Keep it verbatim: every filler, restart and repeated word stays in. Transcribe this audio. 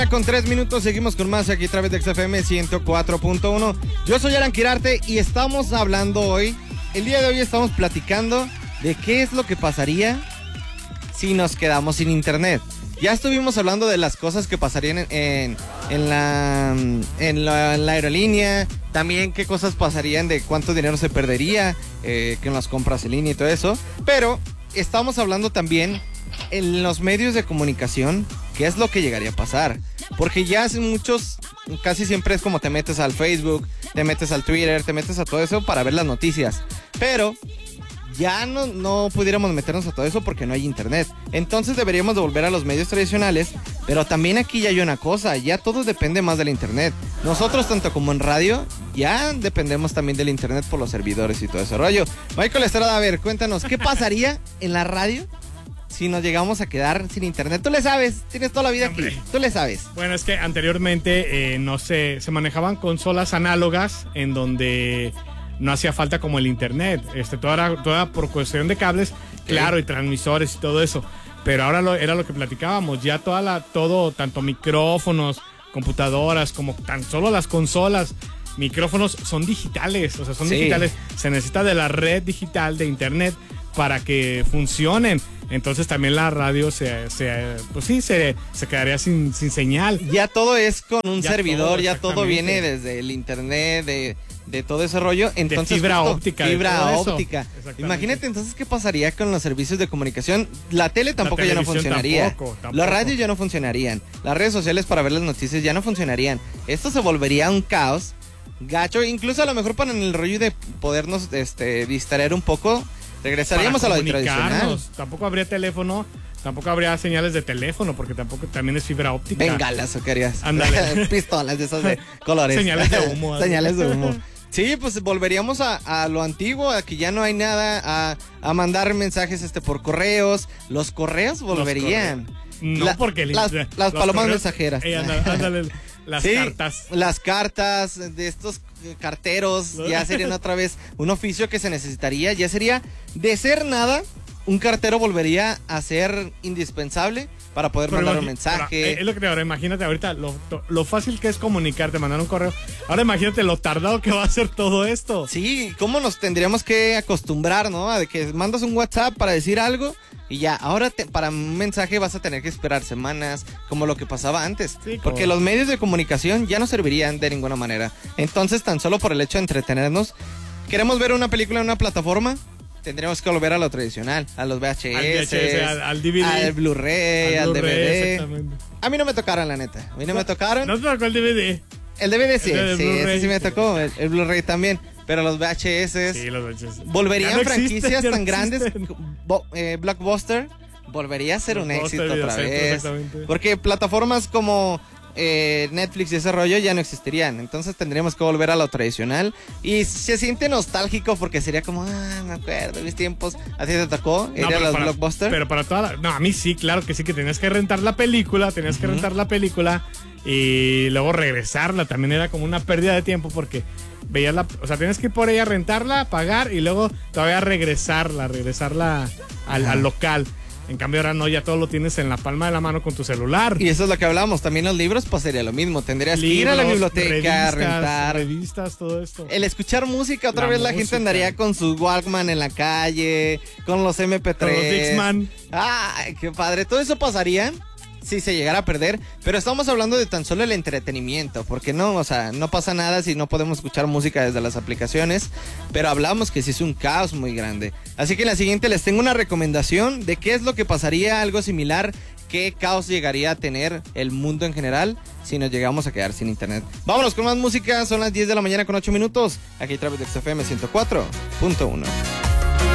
Con tres minutos seguimos con más aquí a través de X F M ciento cuatro punto uno. Yo soy Alan Quirarte y estamos hablando hoy, el día de hoy estamos platicando de qué es lo que pasaría si nos quedamos sin internet. Ya estuvimos hablando de las cosas que pasarían en, en, en, la, en, la, en la aerolínea, también qué cosas pasarían de cuánto dinero se perdería eh, con las compras en línea y todo eso, pero estamos hablando también en los medios de comunicación, qué es lo que llegaría a pasar, porque ya hace muchos, casi siempre es como te metes al Facebook, te metes al Twitter, te metes a todo eso para ver las noticias, pero ya no, no pudiéramos meternos a todo eso porque no hay internet. Entonces deberíamos de volver a los medios tradicionales, pero también aquí ya hay una cosa, ya todo depende más del internet. Nosotros, tanto como en radio, ya dependemos también del internet por los servidores y todo ese rollo. Michael Estrada, a ver, cuéntanos, ¿qué pasaría en la radio si nos llegamos a quedar sin internet? Tú le sabes, tienes toda la vida aquí, tú le sabes. Bueno, es que anteriormente, eh, no sé, se manejaban consolas análogas en donde no hacía falta como el internet, este, todo era, todo era por cuestión de cables, claro, y transmisores y todo eso, pero ahora lo, era lo que platicábamos, ya toda la, todo, tanto micrófonos, computadoras, como tan solo las consolas, micrófonos son digitales, o sea, son sí. digitales, se necesita de la red digital de internet para que funcionen. Entonces también la radio se, se pues sí, se, se quedaría sin, sin señal. Ya todo es con un ya servidor, todo, ya todo viene desde el internet, de, de todo ese rollo. Entonces, de fibra justo, óptica. Fibra óptica. Imagínate entonces qué pasaría con los servicios de comunicación. La tele tampoco la ya no funcionaría. Tampoco, tampoco. Los radios ya no funcionarían. Las redes sociales para ver las noticias ya no funcionarían. Esto se volvería un caos gacho. Incluso a lo mejor para el rollo de podernos este, distraer un poco, regresaríamos a lo tradicional. Tampoco habría teléfono, tampoco habría señales de teléfono, porque tampoco también es fibra óptica. Bengalas o querías. Ándale. Pistolas de esas de colores. Señales de humo. Señales de humo. Sí, pues volveríamos a, a lo antiguo, a que ya no hay nada, a, a mandar mensajes este por correos. Los correos volverían. Los correos. No, La, porque las, las los palomas correos, mensajeras. Ey, ándale, ándale, las sí, cartas. Las cartas de estos carteros ya serían otra vez un oficio que se necesitaría. Ya sería, de ser nada, un cartero volvería a ser indispensable para poder pero mandar un mensaje. Pero, es lo que te ahora, imagínate ahorita lo, lo fácil que es comunicarte, mandar un correo. Ahora imagínate lo tardado que va a ser todo esto. Sí, cómo nos tendríamos que acostumbrar, ¿no? A de que mandas un WhatsApp para decir algo y ya, ahora te, para un mensaje vas a tener que esperar semanas, como lo que pasaba antes. Sí, porque los medios de comunicación ya no servirían de ninguna manera. Entonces, tan solo por el hecho de entretenernos, queremos ver una película en una plataforma, tendríamos que volver a lo tradicional, a los V H S, al, V H S, al, al D V D, al Blu-ray, al, al Blu-ray, D V D. Exactamente. A mí no me tocaron, la neta. A mí no, no me tocaron. ¿No te tocó el D V D? El D V D sí, el sí, ese sí me tocó. El, el Blu-ray también. Pero los V H S. Sí, los V H S. Volverían no franquicias existen, tan no grandes. Bo, eh, Blockbuster volvería a ser un éxito otra vez. Porque plataformas como eh, Netflix y ese rollo ya no existirían. Entonces tendríamos que volver a lo tradicional. Y se siente nostálgico porque sería como, ah, me acuerdo de mis tiempos. ¿A ti te tocó ir no, a los para, Blockbuster? Pero para toda la, no, a mí sí, claro que sí, que tenías que rentar la película. Tenías que uh-huh. rentar la película y luego regresarla. También era como una pérdida de tiempo porque veías la, o sea, tienes que ir por ella, rentarla, pagar y luego todavía regresarla, regresarla al, al local. En cambio ahora no, ya todo lo tienes en la palma de la mano con tu celular. Y eso es lo que hablamos, también los libros pues sería lo mismo, tendrías libros, que ir a la biblioteca, revistas, rentar. Revistas, todo esto. El escuchar música, otra la vez música. La gente andaría con sus Walkman en la calle, con los eme pe tres. Con los Dixman. Ay, qué padre, todo eso pasaría si se llegara a perder, pero estamos hablando de tan solo el entretenimiento, porque no, o sea, no pasa nada si no podemos escuchar música desde las aplicaciones, pero hablamos que sí es un caos muy grande. Así que en la siguiente les tengo una recomendación de qué es lo que pasaría, algo similar, qué caos llegaría a tener el mundo en general si nos llegamos a quedar sin internet. Vámonos con más música, son las diez de la mañana con ocho minutos, aquí a través de X F M ciento cuatro punto uno.